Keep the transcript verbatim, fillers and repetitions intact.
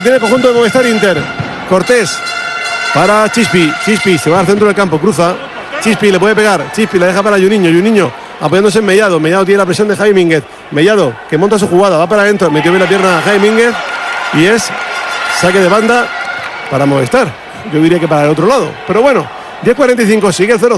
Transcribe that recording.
Tiene el conjunto de Movistar Inter. Cortés para Chispi. Chispi se va al centro del campo, cruza. Chispi le puede pegar. Chispi la deja para Juninho. Juninho apoyándose en Mellado. Mellado tiene la presión de Javi Mínguez. Mellado que monta su jugada, va para adentro. Metió bien la pierna a Javi Mínguez. Y es saque de banda para Movistar. Yo diría que para el otro lado. Pero bueno, diez cuarenta y cinco sigue el cero.